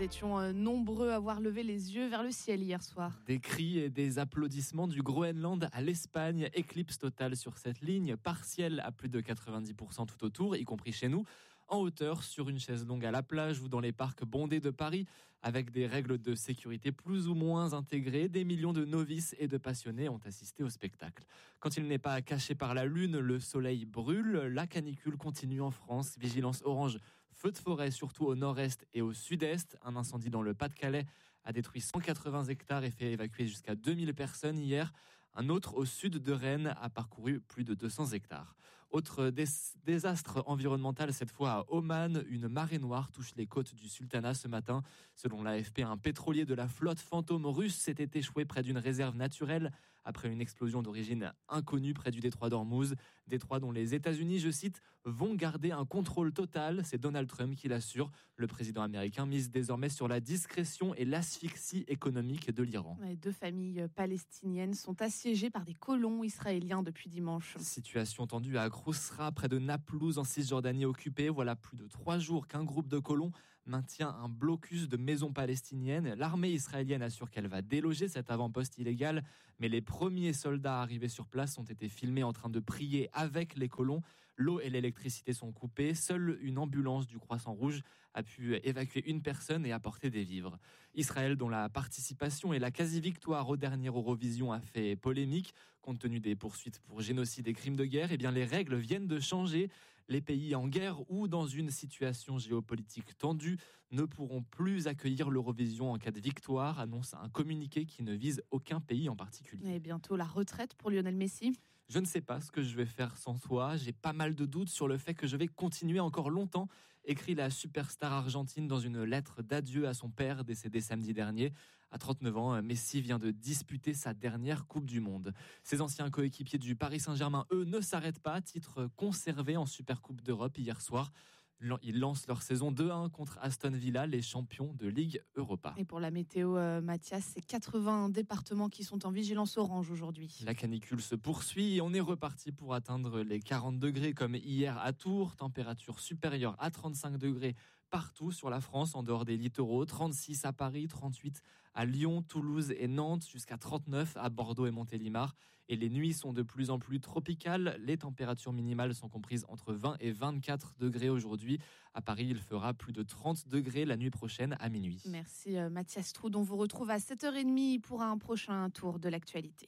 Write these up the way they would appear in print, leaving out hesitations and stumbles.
étions nombreux à avoir levé les yeux vers le ciel hier soir. Des cris et des applaudissements du Groenland à l'Espagne, éclipse totale sur cette ligne, partielle à plus de 90% tout autour, y compris chez nous, en hauteur, sur une chaise longue à la plage ou dans les parcs bondés de Paris, avec des règles de sécurité plus ou moins intégrées, des millions de novices et de passionnés ont assisté au spectacle. Quand il n'est pas caché par la lune, le soleil brûle, la canicule continue en France, vigilance orange, feu de forêt surtout au nord-est et au sud-est, un incendie dans le Pas-de-Calais a détruit 180 hectares et fait évacuer jusqu'à 2000 personnes hier. Un autre au sud de Rennes a parcouru plus de 200 hectares. Autre désastre environnemental, cette fois à Oman. Une marée noire touche les côtes du Sultanat ce matin. Selon l'AFP, un pétrolier de la flotte fantôme russe s'était échoué près d'une réserve naturelle après une explosion d'origine inconnue près du détroit d'Ormuz. Détroit dont les États-Unis, je cite, vont garder un contrôle total. C'est Donald Trump qui l'assure. Le président américain mise désormais sur la discrétion et l'asphyxie économique de l'Iran. Les 2 familles palestiniennes sont assiégées par des colons israéliens depuis dimanche. Situation tendue à Khrousra, près de Naplouse en Cisjordanie occupée. Voilà plus de 3 jours qu'un groupe de colons maintient un blocus de maisons palestiniennes. L'armée israélienne assure qu'elle va déloger cet avant-poste illégal, mais les premiers soldats arrivés sur place ont été filmés en train de prier avec les colons. L'eau et l'électricité sont coupées. Seule une ambulance du Croissant Rouge a pu évacuer une personne et apporter des vivres. Israël, dont la participation et la quasi-victoire au dernier Eurovision a fait polémique, compte tenu des poursuites pour génocide et crimes de guerre, eh bien les règles viennent de changer. Les pays en guerre ou dans une situation géopolitique tendue ne pourront plus accueillir l'Eurovision en cas de victoire, annonce un communiqué qui ne vise aucun pays en particulier. Et bientôt la retraite pour Lionel Messi. Je ne sais pas ce que je vais faire sans toi. J'ai pas mal de doutes sur le fait que je vais continuer encore longtemps, écrit la superstar argentine dans une lettre d'adieu à son père décédé samedi dernier. À 39 ans, Messi vient de disputer sa dernière Coupe du Monde. Ses anciens coéquipiers du Paris Saint-Germain, eux, ne s'arrêtent pas. Titre conservé en Supercoupe d'Europe hier soir. Ils lancent leur saison 2-1 contre Aston Villa, les champions de Ligue Europa. Et pour la météo, Mathias, c'est 80 départements qui sont en vigilance orange aujourd'hui. La canicule se poursuit et on est reparti pour atteindre les 40 degrés comme hier à Tours. Température supérieure à 35 degrés partout sur la France, en dehors des littoraux. 36 à Paris, 38 à Lyon, Toulouse et Nantes, jusqu'à 39 à Bordeaux et Montélimar. Et les nuits sont de plus en plus tropicales. Les températures minimales sont comprises entre 20 et 24 degrés aujourd'hui. À Paris, il fera plus de 30 degrés la nuit prochaine à minuit. Merci Mathias Troud. On vous retrouve à 7h30 pour un prochain tour de l'actualité.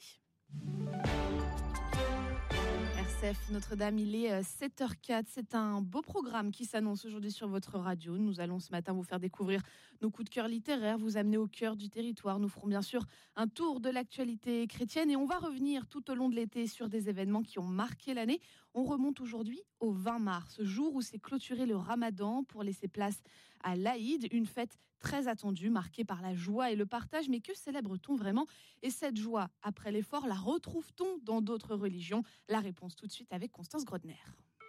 RCF Notre-Dame, il est 7h04. C'est un beau programme qui s'annonce aujourd'hui sur votre radio. Nous allons ce matin vous faire découvrir nos coups de cœur littéraires, vous amener au cœur du territoire. Nous ferons bien sûr un tour de l'actualité chrétienne et on va revenir tout au long de l'été sur des événements qui ont marqué l'année. On remonte aujourd'hui au 20 mars, jour où s'est clôturé le Ramadan pour laisser place à l'Aïd, une fête très attendue, marquée par la joie et le partage. Mais que célèbre-t-on vraiment ? Et cette joie, après l'effort, la retrouve-t-on dans d'autres religions ? La réponse tout de suite avec Constance Grodner.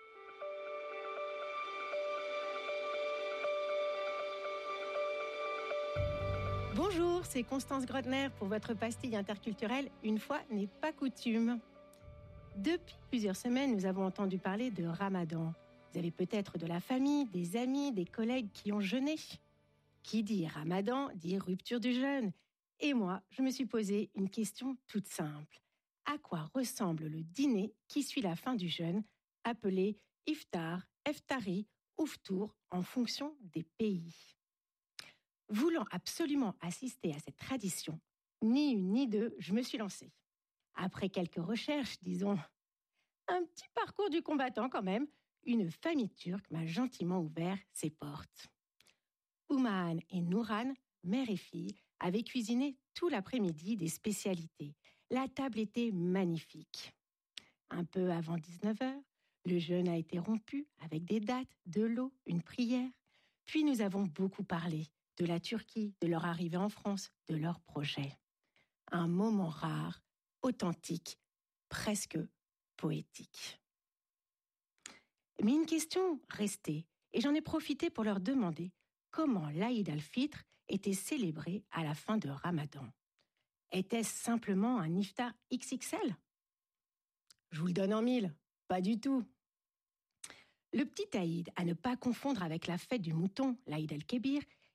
Bonjour, c'est Constance Grodner pour votre pastille interculturelle. Une fois n'est pas coutume. Depuis plusieurs semaines, nous avons entendu parler de Ramadan. Vous avez peut-être de la famille, des amis, des collègues qui ont jeûné. Qui dit Ramadan dit rupture du jeûne. Et moi, je me suis posé une question toute simple. À quoi ressemble le dîner qui suit la fin du jeûne, appelé iftar, iftari ou ftour en fonction des pays ? Voulant absolument assister à cette tradition, ni une ni deux, je me suis lancée. Après quelques recherches, disons, un petit parcours du combattant quand même, une famille turque m'a gentiment ouvert ses portes. Ouman et Nouran, mère et fille, avaient cuisiné tout l'après-midi des spécialités. La table était magnifique. Un peu avant 19h, le jeûne a été rompu avec des dattes, de l'eau, une prière. Puis nous avons beaucoup parlé de la Turquie, de leur arrivée en France, de leurs projets. Un moment rare, authentique, presque poétique. Mais une question restait, et j'en ai profité pour leur demander comment l'Aïd al-Fitr était célébré à la fin de Ramadan. Était-ce simplement un iftar XXL ? Je vous le donne en mille, pas du tout. Le petit Aïd, à ne pas confondre avec la fête du mouton, l'Aïd al-Kébir,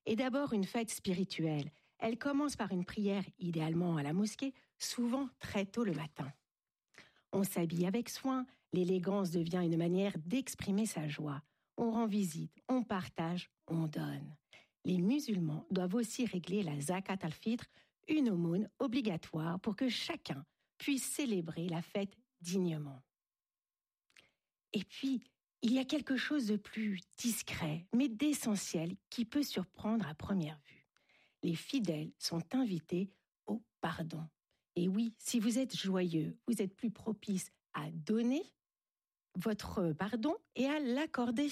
est d'abord une fête spirituelle. Elle commence par une prière, idéalement à la mosquée, souvent très tôt le matin. On s'habille avec soin, l'élégance devient une manière d'exprimer sa joie. On rend visite, on partage, on donne. Les musulmans doivent aussi régler la zakat al-fitr, une aumône obligatoire pour que chacun puisse célébrer la fête dignement. Et puis, il y a quelque chose de plus discret, mais d'essentiel, qui peut surprendre à première vue. Les fidèles sont invités au pardon. Et oui, si vous êtes joyeux, vous êtes plus propice à donner votre pardon et à l'accorder.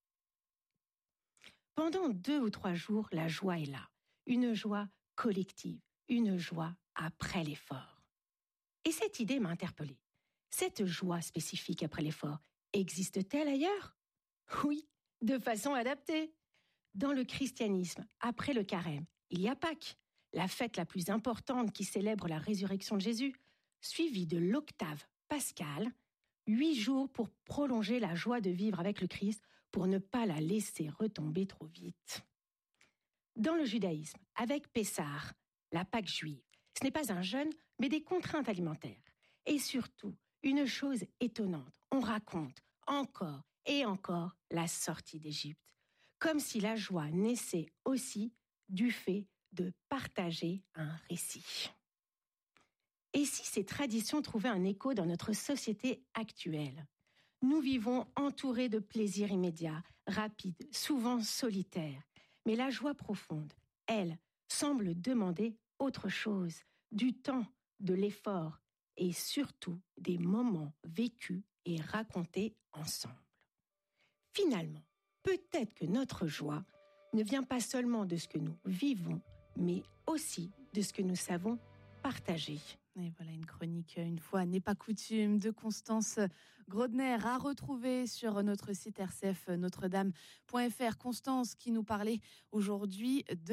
Pendant 2 ou 3 jours, la joie est là. Une joie collective, une joie après l'effort. Et cette idée m'a interpellée. Cette joie spécifique après l'effort, existe-t-elle ailleurs? Oui, de façon adaptée. Dans le christianisme, après le carême, il y a Pâques, la fête la plus importante qui célèbre la résurrection de Jésus, suivie de l'octave pascale, 8 jours pour prolonger la joie de vivre avec le Christ, pour ne pas la laisser retomber trop vite. Dans le judaïsme, avec Pessah, la Pâque juive, ce n'est pas un jeûne, mais des contraintes alimentaires. Et surtout, une chose étonnante, on raconte encore et encore la sortie d'Égypte, comme si la joie naissait aussi du fait de partager un récit. Et si ces traditions trouvaient un écho dans notre société actuelle? Nous vivons entourés de plaisirs immédiats, rapides, souvent solitaires. Mais la joie profonde, elle, semble demander autre chose, du temps, de l'effort et surtout des moments vécus et racontés ensemble. Finalement, peut-être que notre joie ne vient pas seulement de ce que nous vivons, mais aussi de ce que nous savons partager. Et voilà une chronique, une fois n'est pas coutume, de Constance Grodner à retrouver sur notre site RCF Notre-Dame.fr. Constance qui nous parlait aujourd'hui de...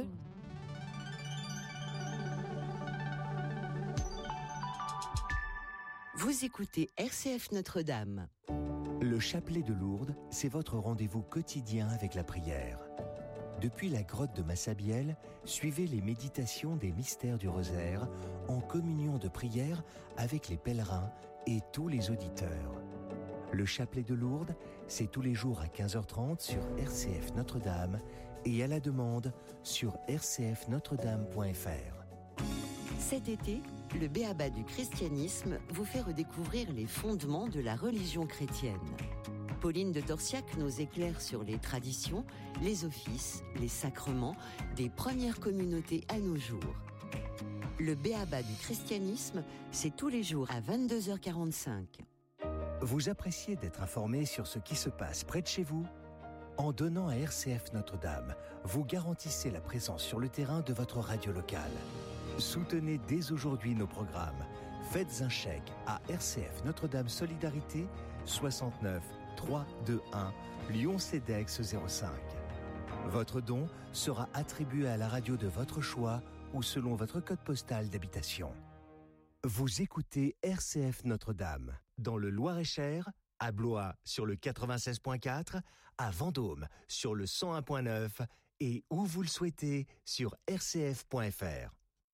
Vous écoutez RCF Notre-Dame. Le chapelet de Lourdes, c'est votre rendez-vous quotidien avec la prière. Depuis la grotte de Massabielle, suivez les méditations des mystères du rosaire en communion de prière avec les pèlerins et tous les auditeurs. Le chapelet de Lourdes, c'est tous les jours à 15h30 sur RCF Notre-Dame et à la demande sur rcfnotredame.fr. Cet été, le B.A.B.A. du christianisme vous fait redécouvrir les fondements de la religion chrétienne. Pauline de Torsiac nous éclaire sur les traditions, les offices, les sacrements des premières communautés à nos jours. Le B.A.B.A. du christianisme, c'est tous les jours à 22h45. Vous appréciez d'être informé sur ce qui se passe près de chez vous? En donnant à RCF Notre-Dame, vous garantissez la présence sur le terrain de votre radio locale. Soutenez dès aujourd'hui nos programmes. Faites un chèque à RCF Notre-Dame Solidarité 69 321 Lyon-CEDEX 05. Votre don sera attribué à la radio de votre choix ou selon votre code postal d'habitation. Vous écoutez RCF Notre-Dame dans le Loir-et-Cher, à Blois sur le 96.4, à Vendôme sur le 101.9 et où vous le souhaitez sur rcf.fr.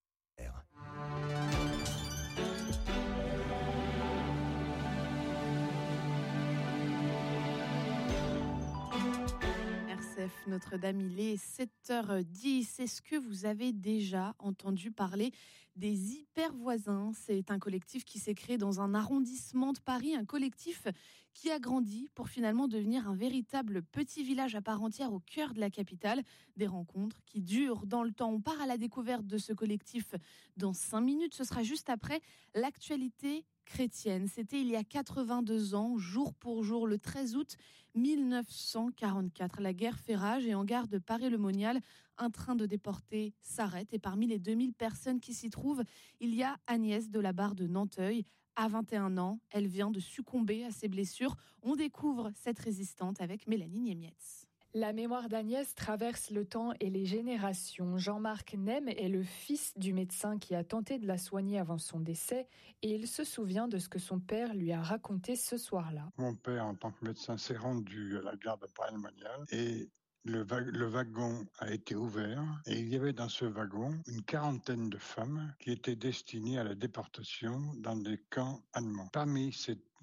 RCF Notre-Dame, il est 7h10. Est-ce que vous avez déjà entendu parler des Hyper Voisins? C'est un collectif qui s'est créé dans un arrondissement de Paris, un collectif qui a grandi pour finalement devenir un véritable petit village à part entière au cœur de la capitale. Des rencontres qui durent dans le temps. On part à la découverte de ce collectif dans 5 minutes. Ce sera juste après l'actualité chrétienne. C'était il y a 82 ans, jour pour jour, le 13 août 1944. La guerre fait rage et en gare de Paray-le-Monial, un train de déportés s'arrête et parmi les 2000 personnes qui s'y trouvent, il y a Agnès de la Barre de Nanteuil. À 21 ans, elle vient de succomber à ses blessures. On découvre cette résistante avec Mélanie Niemietz. La mémoire d'Agnès traverse le temps et les générations. Jean-Marc Nem est le fils du médecin qui a tenté de la soigner avant son décès et il se souvient de ce que son père lui a raconté ce soir-là. Mon père, en tant que médecin, s'est rendu à la gare de Paray-le-Monial et le wagon a été ouvert et il y avait dans ce wagon une quarantaine de femmes qui étaient destinées à la déportation dans des camps allemands. Parmi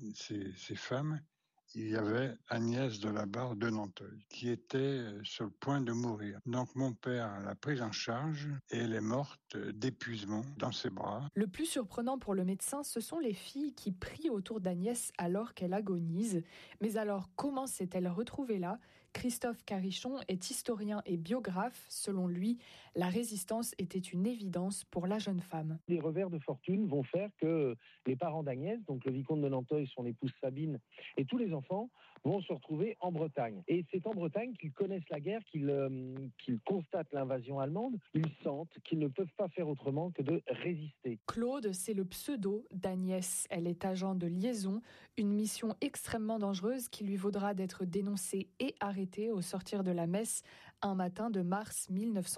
ces femmes, il y avait Agnès de la Barre de Nanteuil, qui était sur le point de mourir. Donc mon père l'a prise en charge et elle est morte d'épuisement dans ses bras. Le plus surprenant pour le médecin, ce sont les filles qui prient autour d'Agnès alors qu'elle agonise. Mais alors, comment s'est-elle retrouvée là ? Christophe Carichon est historien et biographe. Selon lui, la résistance était une évidence pour la jeune femme. Les revers de fortune vont faire que les parents d'Agnès, donc le vicomte de Nanteuil, son épouse Sabine, et tous les enfants vont se retrouver en Bretagne. Et c'est en Bretagne qu'ils connaissent la guerre, qu'ils constatent l'invasion allemande. Ils sentent qu'ils ne peuvent pas faire autrement que de résister. Claude, c'est le pseudo d'Agnès. Elle est agent de liaison, une mission extrêmement dangereuse qui lui vaudra d'être dénoncée et arrêtée au sortir de la messe un matin de mars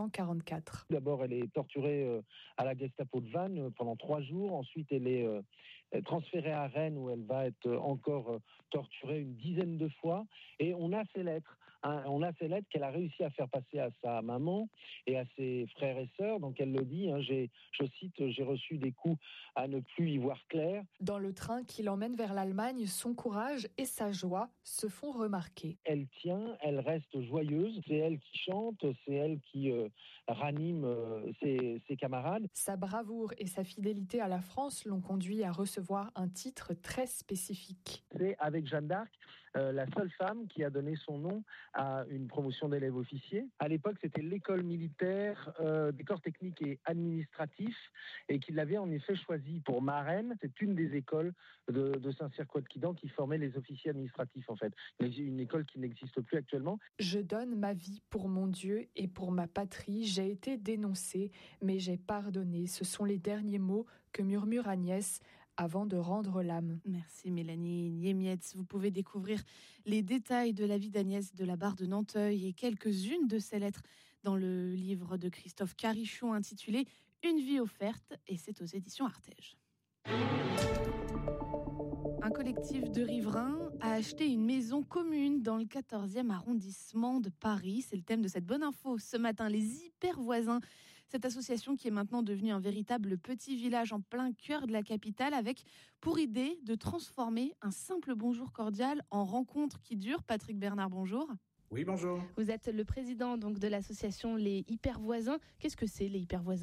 1944. D'abord, elle est torturée à la Gestapo de Vannes pendant 3 jours. Ensuite, elle est transférée à Rennes où elle va être encore torturée une dizaine de fois. Et on a ces lettres. On a ces lettres qu'elle a réussi à faire passer à sa maman et à ses frères et sœurs. Donc elle le dit, je cite, « J'ai reçu des coups à ne plus y voir clair ». Dans le train qui l'emmène vers l'Allemagne, son courage et sa joie se font remarquer. Elle tient, elle reste joyeuse. C'est elle qui chante, c'est elle qui ranime ses camarades. Sa bravoure et sa fidélité à la France l'ont conduit à recevoir un titre très spécifique. C'est avec Jeanne d'Arc la seule femme qui a donné son nom à une promotion d'élèves officiers. À l'époque, c'était l'école militaire des corps techniques et administratifs et qu'il l'avait en effet choisi pour marraine. C'est une des écoles de Saint-Cyr-Couët-Quidan qui formait les officiers administratifs en fait. Une école qui n'existe plus actuellement. Je donne ma vie pour mon Dieu et pour ma patrie. J'ai été dénoncée, mais j'ai pardonné. Ce sont les derniers mots que murmure Agnès avant de rendre l'âme. Merci Mélanie Niemietz. Vous pouvez découvrir les détails de la vie d'Agnès de la Barre de Nanteuil et quelques-unes de ses lettres dans le livre de Christophe Carichon intitulé « Une vie offerte » et c'est aux éditions Artege. Un collectif de riverains a acheté une maison commune dans le 14e arrondissement de Paris. C'est le thème de cette bonne info ce matin, les hyper voisins. Cette association qui est maintenant devenue un véritable petit village en plein cœur de la capitale avec pour idée de transformer un simple bonjour cordial en rencontre qui dure. Patrick Bernard, bonjour. Oui, bonjour. Vous êtes le président donc, de l'association Les Hyper Voisins. Qu'est-ce que c'est les Hyper Voisins ?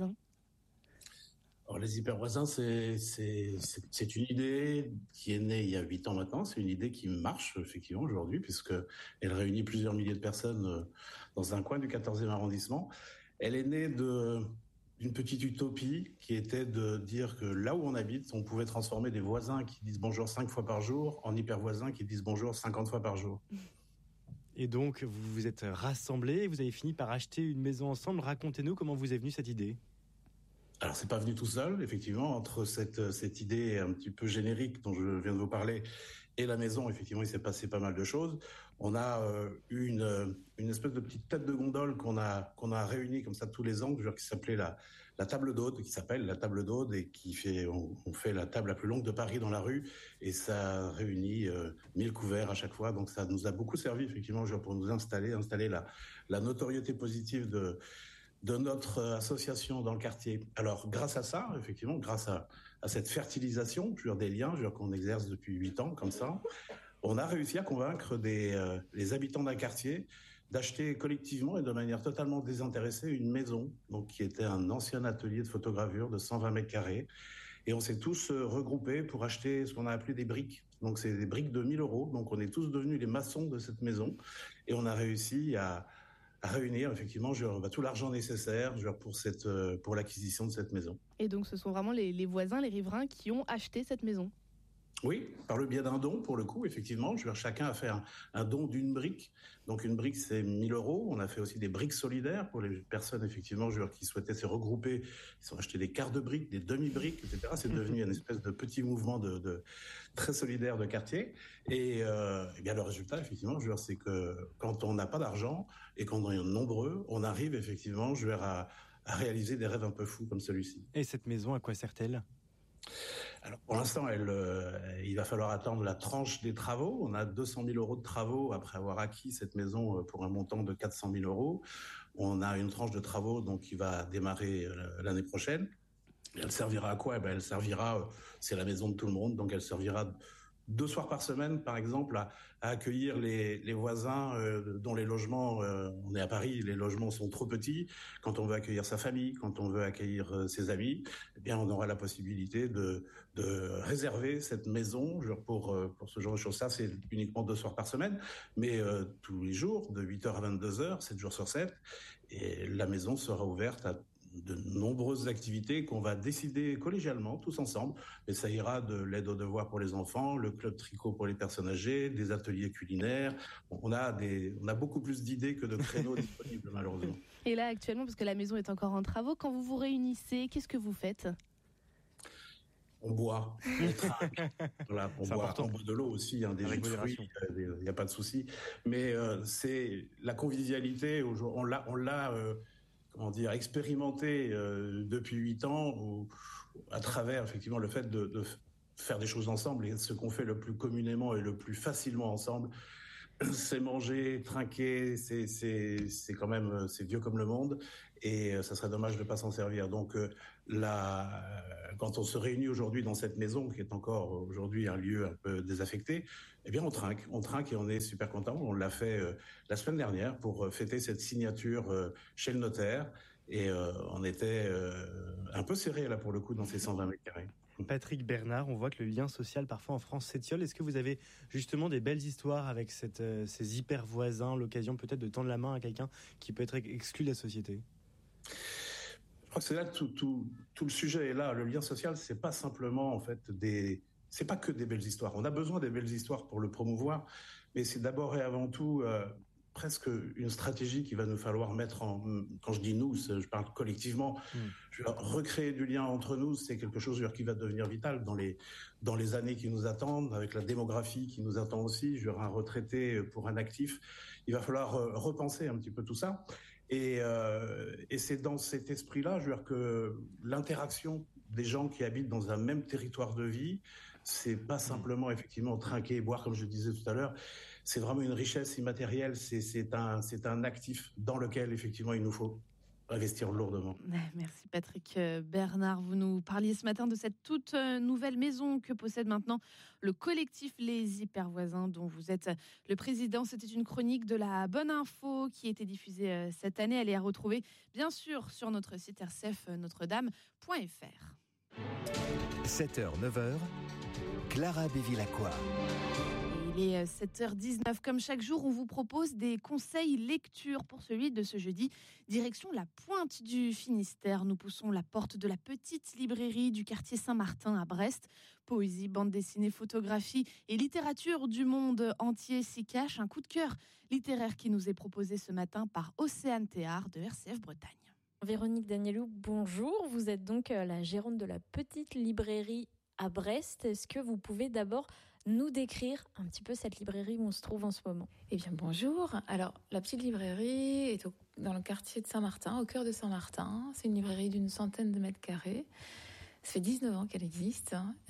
Alors, les hyper voisins, c'est une idée qui est née il y a 8 ans maintenant. C'est une idée qui marche effectivement aujourd'hui puisqu'elle réunit plusieurs milliers de personnes dans un coin du 14e arrondissement. Elle est née d'une petite utopie qui était de dire que là où on habite, on pouvait transformer des voisins qui disent bonjour 5 fois par jour en hyper voisins qui disent bonjour 50 fois par jour. Et donc, vous vous êtes rassemblés et vous avez fini par acheter une maison ensemble. Racontez-nous comment vous est venue cette idée. Alors, c'est pas venu tout seul, effectivement, entre cette idée un petit peu générique dont je viens de vous parler et la maison, effectivement, il s'est passé pas mal de choses. On a eu une espèce de petite tête de gondole qu'on a réunie comme ça tous les ans, qui s'appelait la table d'Aude, et on fait la table la plus longue de Paris dans la rue, et ça réunit 1000 couverts à chaque fois. Donc ça nous a beaucoup servi, effectivement, pour nous installer la notoriété positive de notre association dans le quartier. Alors, grâce à ça, effectivement, grâce à cette fertilisation, des liens, qu'on exerce depuis 8 ans, comme ça, on a réussi à convaincre les habitants d'un quartier d'acheter collectivement et de manière totalement désintéressée une maison, donc qui était un ancien atelier de photogravure de 120 mètres carrés. Et on s'est tous regroupés pour acheter ce qu'on a appelé des briques. Donc, c'est des briques de 1 000 €. Donc, on est tous devenus les maçons de cette maison. Et on a réussi à réunir effectivement tout l'argent nécessaire pour l'acquisition de cette maison. Et donc ce sont vraiment les voisins, les riverains qui ont acheté cette maison ? Oui, par le biais d'un don pour le coup, effectivement. Chacun a fait un don d'une brique. Donc une brique, c'est 1 000 €. On a fait aussi des briques solidaires pour les personnes effectivement qui souhaitaient se regrouper. Ils ont acheté des quarts de briques, des demi-briques, etc. C'est devenu une espèce de petit mouvement de très solidaire de quartier. Et bien le résultat, effectivement, c'est que quand on n'a pas d'argent et qu'on est nombreux, on arrive effectivement à réaliser des rêves un peu fous comme celui-ci. Et cette maison, à quoi sert-elle ? Alors pour l'instant, il va falloir attendre la tranche des travaux. On a 200 000 euros de travaux après avoir acquis cette maison pour un montant de 400 000 euros. On a une tranche de travaux donc qui va démarrer l'année prochaine. Elle servira à quoi? Elle servira, c'est la maison de tout le monde, donc elle servira 2 soirs par semaine, par exemple, à accueillir les voisins dont les logements, on est à Paris, les logements sont trop petits. Quand on veut accueillir sa famille, quand on veut accueillir ses amis, eh bien, on aura la possibilité de réserver cette maison pour ce genre de choses. Ça, c'est uniquement 2 soirs par semaine, mais tous les jours, de 8h à 22h, 7 jours sur 7, et la maison sera ouverte à de nombreuses activités qu'on va décider collégialement, tous ensemble. Mais ça ira de l'aide aux devoirs pour les enfants, le club tricot pour les personnes âgées, des ateliers culinaires. On a beaucoup plus d'idées que de créneaux disponibles, malheureusement. Et là, actuellement, parce que la maison est encore en travaux, quand vous vous réunissez, qu'est-ce que vous faites ? On boit, on trinque. Voilà, on boit de l'eau aussi, des jus de fruits, il n'y a pas de souci. Mais c'est la convivialité, on l'a expérimenté depuis 8 ans à travers effectivement le fait de faire des choses ensemble. Et ce qu'on fait le plus communément et le plus facilement ensemble, c'est manger, trinquer, c'est quand même, c'est vieux comme le monde, et ça serait dommage de ne pas s'en servir. Donc quand on se réunit aujourd'hui dans cette maison, qui est encore aujourd'hui un lieu un peu désaffecté, eh bien on trinque et on est super content. On l'a fait la semaine dernière pour fêter cette signature chez le notaire, et on était un peu serré là pour le coup dans ces 120 mètres carrés. Patrick Bernard, on voit que le lien social parfois en France s'étiole. Est-ce que vous avez justement des belles histoires avec ces hyper voisins, l'occasion peut-être de tendre la main à quelqu'un qui peut être exclu de la société ? Je crois que c'est là que tout le sujet est là. Le lien social, c'est pas simplement en fait c'est pas que des belles histoires. On a besoin des belles histoires pour le promouvoir, mais c'est d'abord et avant tout presque une stratégie qu'il va nous falloir mettre en... Quand je dis nous, je parle collectivement. Recréer du lien entre nous, c'est quelque chose qui va devenir vital dans les années qui nous attendent, avec la démographie qui nous attend aussi. Un retraité pour un actif. Il va falloir repenser un petit peu tout ça. Et c'est dans cet esprit-là, que l'interaction des gens qui habitent dans un même territoire de vie, c'est pas simplement effectivement trinquer et boire, comme je disais tout à l'heure. C'est vraiment une richesse immatérielle. C'est un actif dans lequel effectivement il nous faut investir lourdement. Merci Patrick Bernard. Vous nous parliez ce matin de cette toute nouvelle maison que possède maintenant le collectif Les Hyper Voisins, dont vous êtes le président. C'était une chronique de la Bonne Info qui a été diffusée cette année. Elle est à retrouver bien sûr sur notre site rcfnotredame.fr. 7h, 9h, Clara Bévilacqua. Il est 7h19. Comme chaque jour, on vous propose des conseils lecture pour celui de ce jeudi. Direction la Pointe du Finistère. Nous poussons la porte de la petite librairie du quartier Saint-Martin à Brest. Poésie, bande dessinée, photographie et littérature du monde entier s'y cachent. Un coup de cœur littéraire qui nous est proposé ce matin par Océane Théard de RCF Bretagne. Véronique Danielou, bonjour. Vous êtes donc la gérante de la petite librairie à Brest. Est-ce que vous pouvez d'abord nous décrire un petit peu cette librairie où on se trouve en ce moment? Eh bien, bonjour. Alors, la petite librairie est dans le quartier de Saint-Martin, au cœur de Saint-Martin. C'est une librairie d'une centaine de mètres carrés. Ça fait 19 ans qu'elle existe.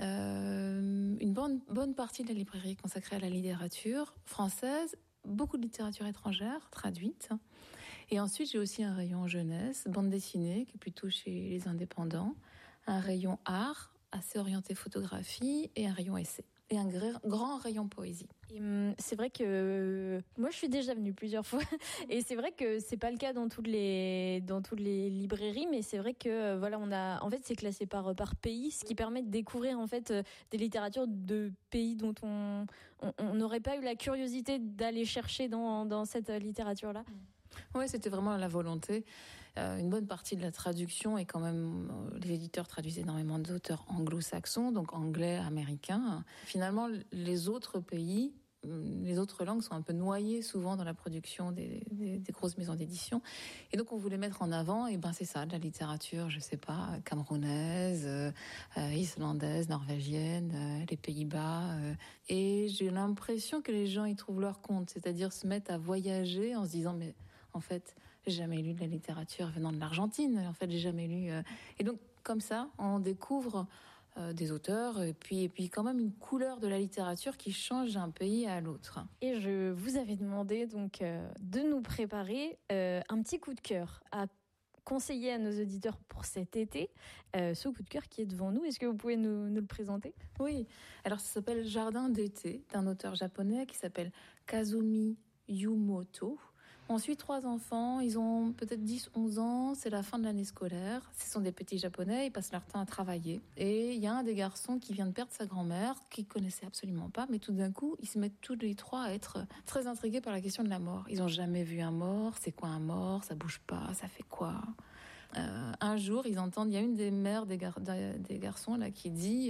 Une bonne partie de la librairie est consacrée à la littérature française, beaucoup de littérature étrangère traduite. Et ensuite, j'ai aussi un rayon jeunesse, bande dessinée, qui est plutôt chez les indépendants, un rayon art, assez orienté photographie, et un rayon essai. Et un grand rayon poésie. Et c'est vrai que moi je suis déjà venue plusieurs fois et c'est vrai que c'est pas le cas dans toutes les librairies, mais c'est vrai que voilà, en fait c'est classé par pays, ce qui permet de découvrir en fait des littératures de pays dont on n'aurait pas eu la curiosité d'aller chercher dans cette littérature là. Oui, c'était vraiment la volonté. Une bonne partie de la traduction est quand même... les éditeurs traduisent énormément d'auteurs anglo-saxons, donc anglais, américains. Finalement, les autres pays, les autres langues sont un peu noyées souvent dans la production des grosses maisons d'édition. Et donc, on voulait mettre en avant, et c'est ça, de la littérature, je sais pas, camerounaise, islandaise, norvégienne, les Pays-Bas. Et j'ai l'impression que les gens y trouvent leur compte, c'est-à-dire se mettent à voyager en se disant, mais en fait, j'ai jamais lu de la littérature venant de l'Argentine. En fait, j'ai jamais lu... Et donc, comme ça, on découvre des auteurs, et puis quand même une couleur de la littérature qui change d'un pays à l'autre. Et je vous avais demandé donc de nous préparer un petit coup de cœur à conseiller à nos auditeurs pour cet été. Ce coup de cœur qui est devant nous, est-ce que vous pouvez nous le présenter ? Oui, alors ça s'appelle Jardin d'été, d'un auteur japonais qui s'appelle Kazumi Yumoto. On suit 3 enfants, ils ont peut-être 10-11 ans, c'est la fin de l'année scolaire. Ce sont des petits japonais, ils passent leur temps à travailler. Et il y a un des garçons qui vient de perdre sa grand-mère, qu'il connaissait absolument pas, mais tout d'un coup, ils se mettent tous les 3 à être très intrigués par la question de la mort. Ils n'ont jamais vu un mort, c'est quoi un mort, ça bouge pas, ça fait quoi ? Un jour, ils entendent, il y a une des mères des garçons là qui dit...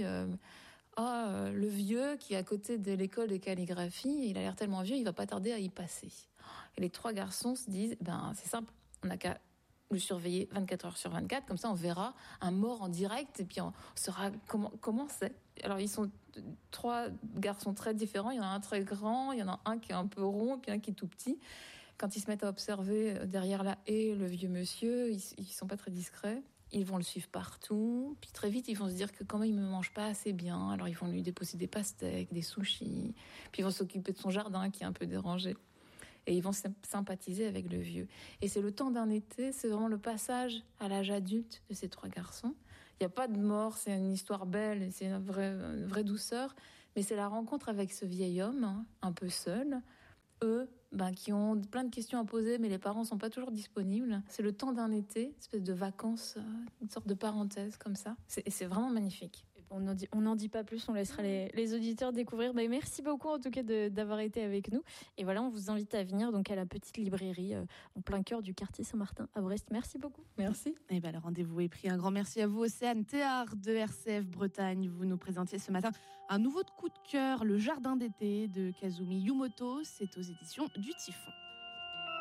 le vieux qui est à côté de l'école de calligraphie, il a l'air tellement vieux, il va pas tarder à y passer. Et les 3 garçons se disent, c'est simple, on n'a qu'à le surveiller 24 heures sur 24, comme ça on verra un mort en direct et puis on saura comment c'est. Alors ils sont 3 garçons très différents, il y en a un très grand, il y en a un qui est un peu rond, puis un qui est tout petit. Quand ils se mettent à observer derrière la haie le vieux monsieur, ils sont pas très discrets. Ils vont le suivre partout, puis très vite ils vont se dire que quand même il ne mange pas assez bien, alors ils vont lui déposer des pastèques, des sushis, puis ils vont s'occuper de son jardin qui est un peu dérangé. Et ils vont sympathiser avec le vieux. Et c'est le temps d'un été, c'est vraiment le passage à l'âge adulte de ces 3 garçons. Il n'y a pas de mort, c'est une histoire belle, c'est une vraie douceur, mais c'est la rencontre avec ce vieil homme, un peu seul, eux, qui ont plein de questions à poser, mais les parents sont pas toujours disponibles. C'est le temps d'un été, une espèce de vacances, une sorte de parenthèse comme ça. C'est vraiment magnifique. On n'en dit pas plus, on laissera les auditeurs découvrir. Merci beaucoup en tout cas d'avoir été avec nous. Et voilà, on vous invite à venir donc à la petite librairie en plein cœur du quartier Saint-Martin à Brest. Merci beaucoup. Merci. Et le rendez-vous est pris. Un grand merci à vous, Océane Théard de RCF Bretagne. Vous nous présentiez ce matin un nouveau coup de cœur, Le Jardin d'été de Kazumi Yumoto. C'est aux éditions du Typhon.